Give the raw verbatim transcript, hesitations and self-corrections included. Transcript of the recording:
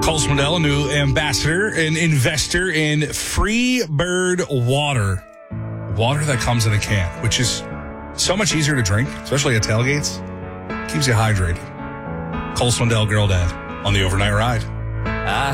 Cole Swindell, a new ambassador and investor in Free Bird Water. Water that comes in a can, which is so much easier to drink, especially at tailgates. Keeps you hydrated. Cole Swindell, Girl Dad, on the Overnight Ride. I